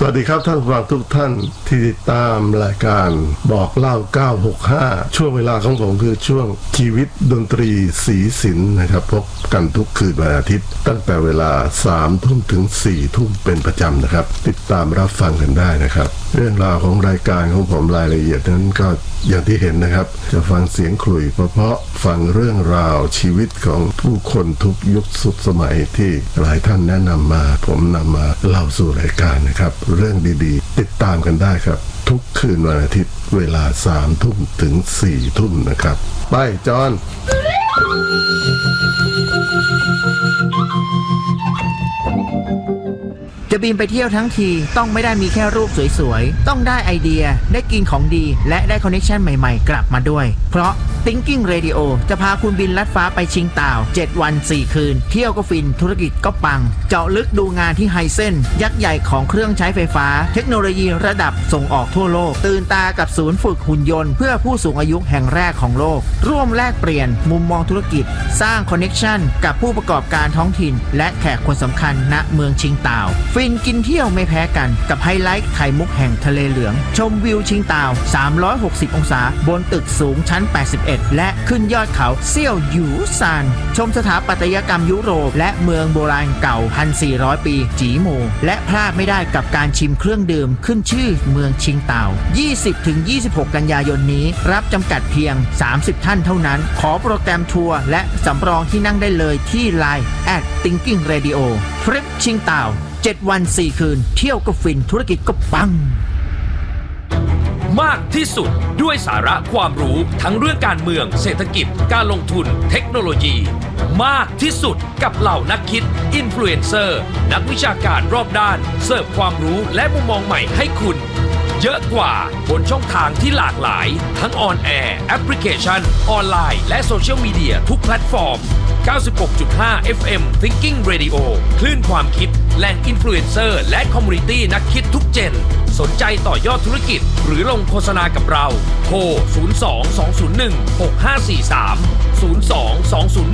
วัสดีครับท่านผู้ฟังทุกท่านที่ติดตามรายการบอกเล่า965ช่วงเวลาของผมคือช่วงชีวิตดนตรีสีสินนะครับพบกันทุกคืนวันอาทิตย์ตั้งแต่เวลา 3 ทุ่มถึง 4 ทุ่มเป็นประจำนะครับติดตามรับฟังกันได้นะครับเรื่องราวของรายการของผมรายละเอียดนั้นก็อย่างที่เห็นนะครับจะฟังเสียงขลุ่ยเพราะฟังเรื่องราวชีวิตของผู้คนทุกยุคสุดสมัยที่หลายท่านแนะนำมาผมนำมาเล่าสู่รายการนะครับเรื่องดีๆติดตามกันได้ครับทุกคืนวันอาทิตย์เวลา 3 ทุ่มถึง 4 ทุ่มนะครับไปจอนจะบินไปเที่ยวทั้งทีต้องไม่ได้มีแค่รูปสวยๆต้องได้ไอเดียได้กินของดีและได้คอนเนคชั่นใหม่ๆกลับมาด้วยเพราะ Thinking Radio จะพาคุณบินลัดฟ้าไปชิงต่าว7วัน4คืนเที่ยวก็ฟินธุรกิจก็ปังเจาะลึกดูงานที่ไฮเซนยักษ์ใหญ่ของเครื่องใช้ไฟฟ้าเทคโนโลยีระดับส่งออกทั่วโลกตื่นตากับศูนย์ฝึกหุ่นยนต์เพื่อผู้สูงอายุแห่งแรกของโลกร่วมแลกเปลี่ยนมุมมองธุรกิจสร้างคอนเนคชั่นกับผู้ประกอบการท้องถิ่นและแขกคนสำคัญณเมืองชิงต่าวฟินกินเที่ยวไม่แพ้กันกับไฮไลท์ไข่มุกแห่งทะเลเหลืองชมวิวชิงต่าว360องศาบนตึกสูงชั้น81และขึ้นยอดเขาเซี่ยวหยูซานชมสถาปัตยกรรมยุโรปและเมืองโบราณเก่า 1,400 ปีจีหมู่และพลาดไม่ได้กับการชิมเครื่องดื่มขึ้นชื่อเมืองชิงต่าว 20-26 กันยายนนี้รับจำกัดเพียง30ท่านเท่านั้นขอโปรแกรมทัวร์และสำรองที่นั่งได้เลยที่ LINE @Thinking Radio ทริปชิงต่าว7วัน4คืนเที่ยวก็ฟินธุรกิจก็ปังมากที่สุดด้วยสาระความรู้ทั้งเรื่องการเมืองเศรษฐกิจการลงทุนเทคโนโลยีมากที่สุดกับเหล่านักคิดอินฟลูเอนเซอร์นักวิชาการรอบด้านเสิร์ฟความรู้และมุมมองใหม่ให้คุณเยอะกว่าบนช่องทางที่หลากหลายทั้งออนแอร์แอปพลิเคชันออนไลน์และโซเชียลมีเดียทุกแพลตฟอร์ม 96.5 FM Thinking Radio คลื่นความคิดแหล่งอินฟลูเอนเซอร์และคอมมูนิตี้นักคิดทุกเจนสนใจต่อยอดธุรกิจหรือลงโฆษณากับเราโทร 02-201-6543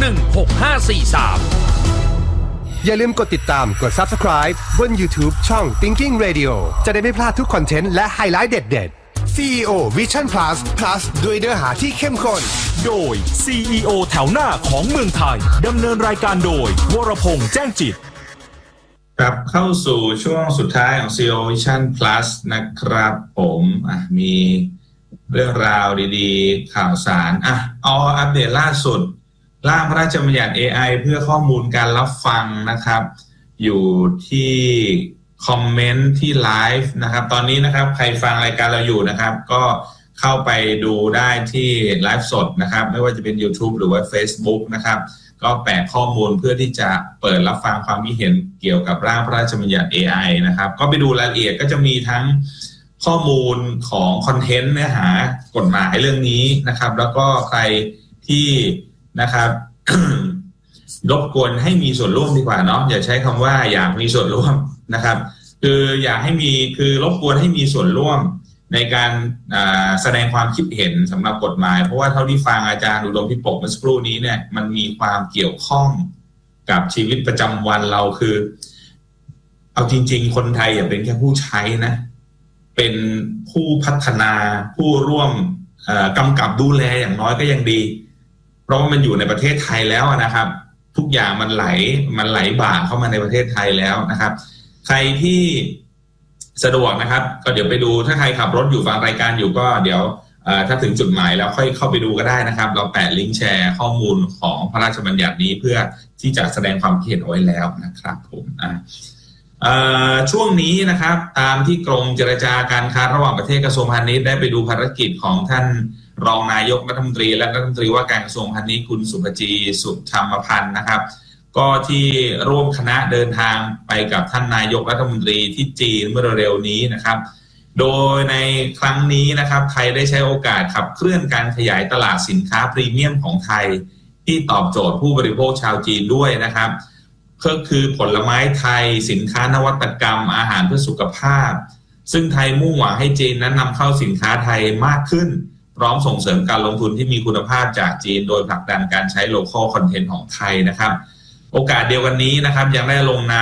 02-201-6543 อย่าลืมกดติดตามกด Subscribe บน YouTube ช่อง Thinking Radio จะได้ไม่พลาดทุกคอนเทนต์และไฮไลท์เด็ดๆ CEO Vision Plus ด้วยเนื้อหาที่เข้มข้นโดย CEO แถวหน้าของเมืองไทยดำเนินรายการโดยวรพงษ์แจ้งจิตครับเข้าสู่ช่วงสุดท้ายของ CEO Vision Plus นะครับผมมีเรื่องราวดีๆข่าวสารอัปเดตล่าสุดร่างพระราชบัญญัติ AI เพื่อข้อมูลการรับฟังนะครับอยู่ที่คอมเมนต์ที่ไลฟ์นะครับตอนนี้นะครับใครฟังรายการเราอยู่นะครับก็เข้าไปดูได้ที่ไลฟ์สดนะครับไม่ว่าจะเป็น YouTube หรือว่า Facebook นะครับก็แปะข้อมูลเพื่อที่จะเปิดรับฟังความคิดเห็นเกี่ยวกับร่างพระราชบัญญัติ AI นะครับก็ไปดูรายละเอียดก็จะมีทั้งข้อมูลของคอนเทนต์เนื้อหากฎหมายเรื่องนี้นะครับแล้วก็ใครที่นะครับ รบกวนให้มีส่วนร่วมดีกว่าเนาะอย่าใช้คำว่าอยากมีส่วนร่วมนะครับคืออยากให้มีคือรบกวนให้มีส่วนร่วมในการแสดงความคิดเห็นสำหรับกฎหมายเพราะว่าเท่าที่ฟังอาจารย์อุดมพิปกเมื่อสักครู่นี้เนี่ยมันมีความเกี่ยวข้องกับชีวิตประจำวันเราคือเอาจริงๆคนไทยอย่าเป็นแค่ผู้ใช้นะเป็นผู้พัฒนาผู้ร่วมกำกับดูแลอย่างน้อยก็ยังดีเพราะว่ามันอยู่ในประเทศไทยแล้วนะครับทุกอย่างมันไหลบ่าเข้ามาในประเทศไทยแล้วนะครับใครที่สะดวกนะครับก็เดี๋ยวไปดูถ้าใครขับรถอยู่ฟังรายการอยู่ก็เดี๋ยวถ้าถึงจุดหมายแล้วค่อยเข้าไปดูก็ได้นะครับเราแปะลิงก์แชร์ข้อมูลของพระราชบัญญัตินี้เพื่อที่จะแสดงความคิดเห็นเอาไว้แล้วนะครับผมช่วงนี้นะครับตามที่กรมเจรจาการค้าระหว่างประเทศกระทรวงพาณิชย์ได้ไปดูภารกิจของท่านรองนายกรัฐมนตรีและรัฐมนตรีว่าการกระทรวงพาณิชย์คุณสุภจีสุธรรมพันธ์นะครับก็ที่ร่วมคณะเดินทางไปกับท่านนายกรัฐมนตรีที่จีนเมื่อเร็วนี้นะครับโดยในครั้งนี้นะครับไทยได้ใช้โอกาสขับเคลื่อนการขยายตลาดสินค้าพรีเมียมของไทยที่ตอบโจทย์ผู้บริโภคชาวจีนด้วยนะครับก็คือผลไม้ไทยสินค้านวัตกรรมอาหารเพื่อสุขภาพซึ่งไทยมุ่งหวังให้จีนนั้นนำเข้าสินค้าไทยมากขึ้นพร้อมส่งเสริมการลงทุนที่มีคุณภาพจากจีนโดยผลักดันการใช้ local content ของไทยนะครับโอกาสเดียวกันนี้นะครับยังได้ลงนาม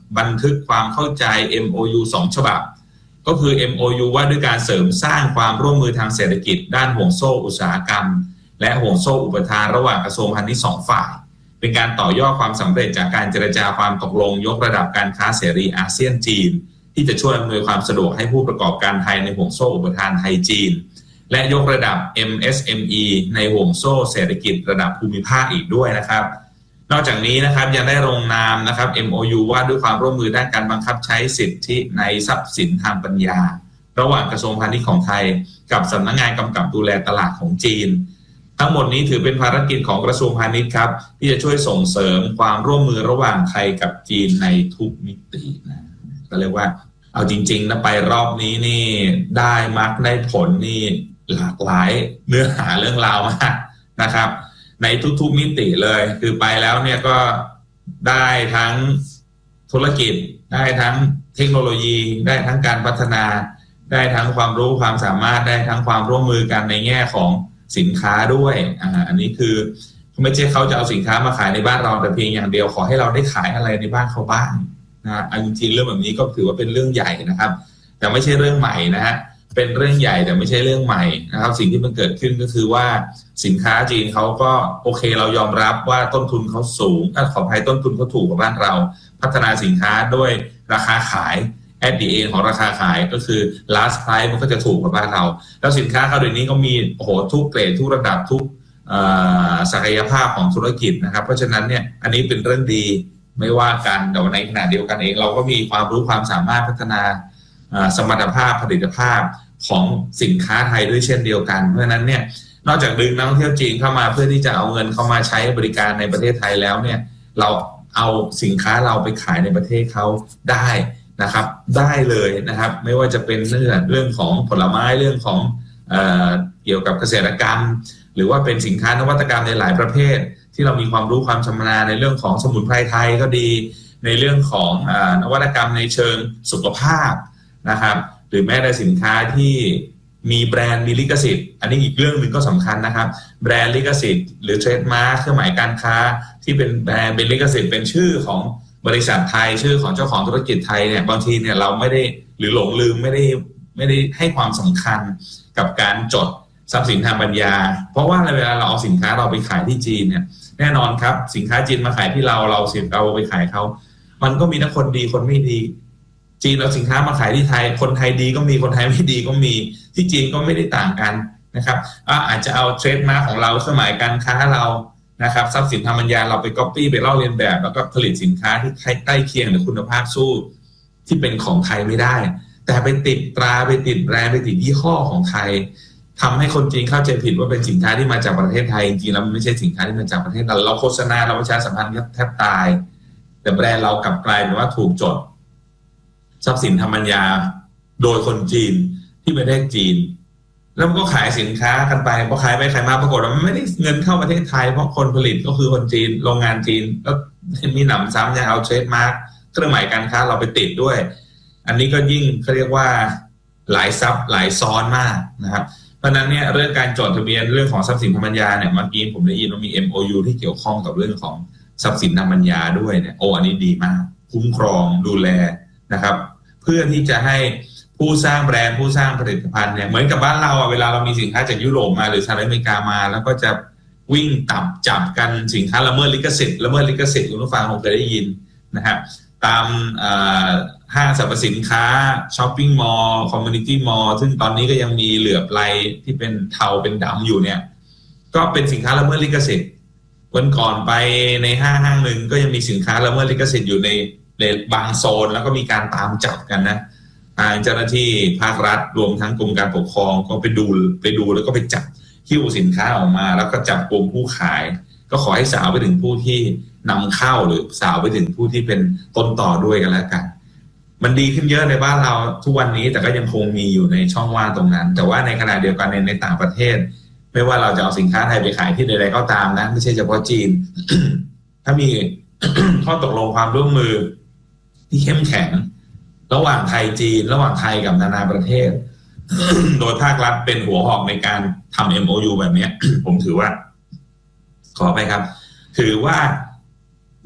บันทึกความเข้าใจ MOU 2 ฉบับก็คือ MOU ว่าด้วยการเสริมสร้างความร่วมมือทางเศรษฐกิจด้านห่วงโซ่อุตสาหกรรมและห่วงโซ่อุปทานระหว่างกระทรวงพาณิชย์2 ฝ่ายเป็นการต่อยอดความสำเร็จจากการเจรจาความตกลงยกระดับการค้าเสรีอาเซียนจีนที่จะช่วยอำนวยความสะดวกให้ผู้ประกอบการไทยในห่วงโซ่อุปทานไทยจีนและยกระดับ MSME ในห่วงโซ่เศรษฐกิจระดับภูมิภาคอีกด้วยนะครับนอกจากนี้นะครับยังได้ลงนามนะครับ MOU ว่าด้วยความร่วมมือด้านการบังคับใช้สิทธิในทรัพย์สินทางปัญญาระหว่างกระทรวงพาณิชย์ของไทยกับสำนักงานกำกับดูแลตลาดของจีนทั้งหมดนี้ถือเป็นภารกิจของกระทรวงพาณิชย์ครับที่จะช่วยส่งเสริมความร่วมมือระหว่างไทยกับจีนในทุกมิตินะก็เรียกว่าเอาจริงๆนะไปรอบนี้นี่ได้มรรคได้ผลนี่หลากหลายเนื้อหาเรื่องราวมากนะครับในทุกๆมิติเลยคือไปแล้วเนี่ยก็ได้ทั้งธุรกิจได้ทั้งเทคโนโลยีได้ทั้งการพัฒนาได้ทั้งความรู้ความสามารถได้ทั้งความร่วมมือกันในแง่ของสินค้าด้วยอันนี้คือไม่ใช่เขาจะเอาสินค้ามาขายในบ้านเราแต่เพียงอย่างเดียวขอให้เราได้ขายอะไรในบ้านเขาบ้างนะจริงๆเรื่องแบบนี้ก็ถือว่าเป็นเรื่องใหญ่นะครับแต่ไม่ใช่เรื่องใหม่นะฮะเป็นเรื่องใหญ่แต่ไม่ใช่เรื่องใหม่นะครับสิ่งที่มันเกิดขึ้นก็คือว่าสินค้าจีนเขาก็โอเคเรายอมรับว่าต้นทุนเขาสูงขออภัยต้นทุนเขาถูกกว่าบ้านเราพัฒนาสินค้าด้วยราคาขายat the end ของราคาขายก็คือ last price มันก็จะถูกกว่าบ้านเราแล้วสินค้าเขาเดี๋ยวนี้ก็มีโอ้โหทุกเกรดทุกระดับทุกศักยภาพของธุรกิจนะครับเพราะฉะนั้นเนี่ยอันนี้เป็นเรื่องดีไม่ว่ากันแต่ในขณะเดียวกันเองเราก็มีความรู้ความสามารถพัฒนาสมรรถภาพผลิตภาพของสินค้าไทยด้วยเช่นเดียวกันเพราะฉะนั้นเนี่ยนอกจากดึงนักท่องเที่ยวจีนเข้ามาเพื่อที่จะเอาเงินเข้ามาใช้บริการในประเทศไทยแล้วเนี่ยเราเอาสินค้าเราไปขายในประเทศเขาได้นะครับได้เลยนะครับไม่ว่าจะเป็นเรื่องของผลไม้เรื่องของเกี่ยวกับเกษตรกรรมหรือว่าเป็นสินค้านวัตกรรมในหลายประเภทที่เรามีความรู้ความชำนาญในเรื่องของสมุนไพรไทยก็ดีในเรื่องของนวัตกรรมในเชิงสุขภาพนะครับหรือแม้แต่สินค้าที่มีแบรนด์มีลิขสิทธิ์อันนี้อีกเรื่องหนึ่งก็สำคัญนะครับแบรนด์ลิขสิทธิ์หรือเทรดมาร์คเครื่องหมายการค้าที่เป็นแบรนด์เป็นลิขสิทธิ์เป็นชื่อของบริษัทไทยชื่อของเจ้าของธุรกิจไทยเนี่ยบางทีเนี่ยเราไม่ได้หรือหลงลืมไม่ได้ให้ความสำคัญกับการจดทรัพย์สินทางปัญญาเพราะว่าเวลาเราเอาสินค้าเราไปขายที่จีนเนี่ยแน่นอนครับสินค้าจีนมาขายที่เราไปขายเขามันก็มีทั้งคนดีคนไม่ดีจีนเอาสินค้ามาขายที่ไทยคนไทยดีก็มีคนไทยไม่ดีก็มีที่จีนก็ไม่ได้ต่างกันนะครับอาจจะเอาเทรดมาร์คของเราเครื่องหมายการค้าเรานะครับทรัพย์สินทางปัญญาเราไปก๊อปปี้ไปลอกเลียนแบบแล้วก็ผลิตสินค้าที่ใกล้เคียงหรือคุณภาพสู้ที่เป็นของไทยไม่ได้แต่ไปติดตราไปติดแบรนด์ไปติดยี่ห้อของไทยทำให้คนจีนเข้าใจผิดว่าเป็นสินค้าที่มาจากประเทศไทยจริงๆแล้วมันไม่ใช่สินค้าที่มาจากประเทศเราโฆษณาเราประชาสัมพันธ์แทบตายแต่แบรนด์เรากลับกลายเป็นว่าถูกจดทรัพย์สินทางปัญญาโดยคนจีนที่ประเทศจีนแล้วก็ขายสินค้ากันไปพอขายไปขายมาปรากฏว่ามันไม่ได้เงินเข้าประเทศไทยเพราะคนผลิตก็คือคนจีนโรงงานจีนแล้วมีหนำซ้ำยังเอาเทรดมาร์คเครื่องหมายการค้าเราไปติดด้วยอันนี้ก็ยิ่งเขาเรียกว่าหลายซับหลายซ้อนมากนะครับเพราะนั้นเนี่ยเรื่องการจดทะเบียนเรื่องของทรัพย์สินทางปัญญาเนี่ยเมื่อกี้ผมได้ยินว่ามี MOU ที่เกี่ยวข้องกับเรื่องของทรัพย์สินทางปัญญาด้วยเนี่ยอันนี้ดีมากคุ้มครองดูแลนะครับเพื่อที่จะให้ผู้สร้างแบรนด์ผู้สร้างผลิตภัณฑ์เนี่ยเหมือนกับบ้านเราเวลาเรามีสินค้าจากยุโรปมาหรือสหรัฐอเมริกามาแล้วก็จะวิ่งจับกันสินค้าละเมิดลิขสิทธิ์คุณผู้ฟังคงเคยได้ยินนะครับตามห้างสรรพสินค้าช้อปปิ้งมอลล์คอมมูนิตี้มอลล์ซึ่งตอนนี้ก็ยังมีเหลือบไรที่เป็นเทาเป็นดำอยู่เนี่ยก็เป็นสินค้าละเมิดลิขสิทธิ์วันก่อนไปในห้างหนึ่งก็ยังมีสินค้าละเมิดลิขสิทธิ์อยู่ในบางโซนแล้วก็มีการตามจับกันนะทางเจ้าหน้าที่ภาครัฐรวมทั้งกรมการปกครองก็ไปดูแล้วก็ไปจับหิ้วสินค้าออกมาแล้วก็จับกลุ่มผู้ขายก็ขอให้สาวไปถึงผู้ที่นำเข้าหรือสาวไปถึงผู้ที่เป็นต้นต่อด้วยกันแล้วกันมันดีขึ้นเยอะในบ้านเราทุกวันนี้แต่ก็ยังคงมีอยู่ในช่องว่างตรงนั้นแต่ว่าในขณะเดียวกันในต่างประเทศไม่ว่าเราจะเอาสินค้าไทยไปขายที่ใดๆก็ตามนะไม่ใช่เฉพาะจีน ถ้ามี ข้อตกลงความร่วมมือที่เข้มแข็งระหว่างไทยจีนระหว่างไทยกับนานาประเทศ โดยภาครัฐเป็นหัวหอกในการทำ MOU แบบนี้ ผมถือว่าขอไปครับถือว่า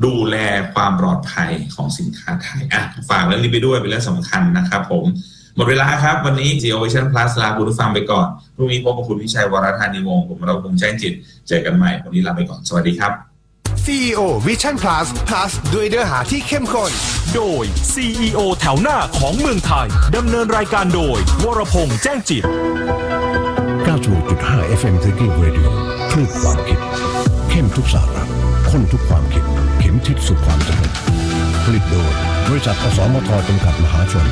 ดูแลความปลอดภัยของสินค้าไทยฝากเรื่องนี้ไปด้วยเป็นเรื่องสำคัญนะครับผมหมดเวลาครับวันนี้ CEO Vision Plus ลาคุณผู้ฟังไปก่อนพรุ่งนี้พบกับคุณวิชัยวรธานีวงศ์ผมเราคงแจ้งจิตเจอกันใหม่วันนี้ลาไปก่อนสวัสดีครับ CEO Vision Plus ด้วยเนื้อหาที่เข้มข้นโดย CEO แถวหน้าของเมืองไทยดำเนินรายการโดยวรพงษ์แจ้งจิต 96.5 FM Thinking Radio คลื่นความคิดเข้มทุกสาระข้นทุกความคิดเข็มทิศสู่ความสำเร็จผลิตโดยบริษัทอสมทจำกัดมหาชน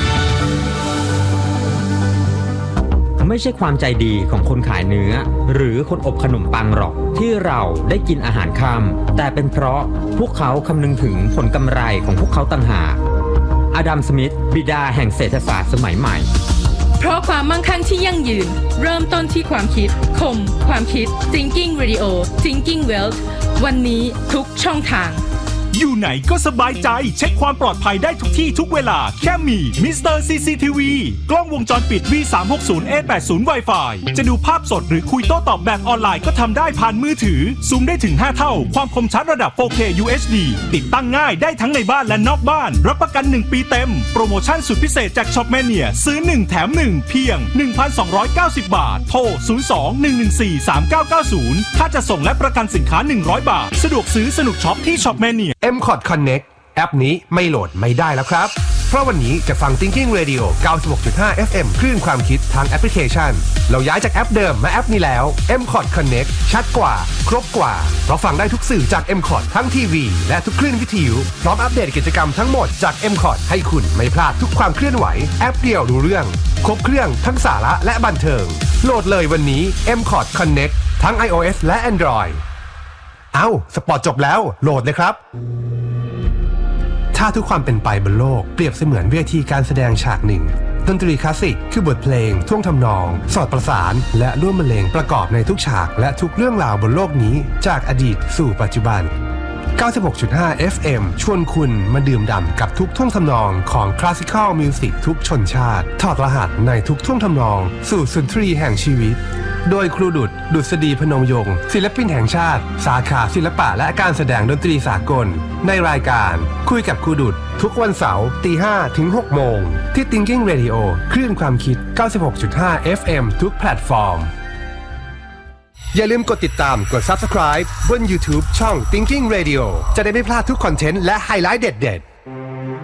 ไม่ใช่ความใจดีของคนขายเนื้อหรือคนอบขนมปังหรอกที่เราได้กินอาหารค่ำแต่เป็นเพราะพวกเขาคำนึงถึงผลกำไรของพวกเขาต่างหากอดัม สมิธบิดาแห่งเศรษฐศาสตร์สมัยใหม่เพราะความมั่งคั่งที่ยั่งยืนเริ่มต้นที่ความคิดคมความคิด Thinking Radio Thinking Wealth วันนี้ทุกช่องทางอยู่ไหนก็สบายใจเช็คความปลอดภัยได้ทุกที่ทุกเวลาแค่มี Mr. CCTV กล้องวงจรปิด V360A80 Wi-Fi จะดูภาพสดหรือคุยโต้ตอบแบบออนไลน์ก็ทำได้ผ่านมือถือซูมได้ถึง5เท่าความคมชัดระดับ 4K UHD ติดตั้งง่ายได้ทั้งในบ้านและนอกบ้านรับประกัน1ปีเต็มโปรโมชั่นสุดพิเศษจาก Shopmania ซื้อ1แถม1เพียง 1,290 บาทโทร 02-114-3990 ถ้าจะส่งและประกันสินค้า100 บาทสะดวกซื้อสนุกช็อปที่ Shopmania MCOT Connect แอปนี้ไม่โหลดไม่ได้แล้วครับเพราะวันนี้จะฟัง Thinking Radio 96.5 FM คลื่นความคิดทางแอปพลิเคชันเราย้ายจากแอปเดิมมาแอปนี้แล้ว MCOT Connect ชัดกว่าครบกว่าเพราะฟังได้ทุกสื่อจาก MCOT ทั้งทีวีและทุกคลื่นวิทยุพร้อมอัปเดตกิจกรรมทั้งหมดจาก MCOT ให้คุณไม่พลาดทุกความเคลื่อนไหวแอปเดียวรู้เรื่องครบเครื่องทั้งสาระและบันเทิงโหลดเลยวันนี้ MCOT Connect ทั้ง iOS และ Androidสปอร์ตจบแล้วโหลดเลยครับถ้าทุกความเป็นไปบนโลกเปรียบเสมือนเวทีการแสดงฉากหนึ่งดนตรีคลาสสิกคือบทเพลงท่วงทำนองสอดประสานและร่วมบรรเลงประกอบในทุกฉากและทุกเรื่องราวบนโลกนี้จากอดีตสู่ปัจจุบัน 96.5 FM ชวนคุณมาดื่มด่ำกับทุกท่วงทำนองของคลาสสิคอลมิวสิกทุกชนชาติถอดรหัสในทุกท่วงทำนองสู่สุนทรีแห่งชีวิตโดยครูดุษดุษฎีพนมยงค์ศิลปินแห่งชาติสาขาศิลปะและการแสดงดนตรีสากลในรายการคุยกับครูดุษทุกวันเสาร์ 5:00 ถึง 6:00 นที่ Thinking Radio คลื่นความคิด 96.5 FM ทุกแพลตฟอร์มอย่าลืมกดติดตามกด Subscribe บน YouTube ช่อง Thinking Radio จะได้ไม่พลาดทุกคอนเทนต์และไฮไลท์เด็ดๆ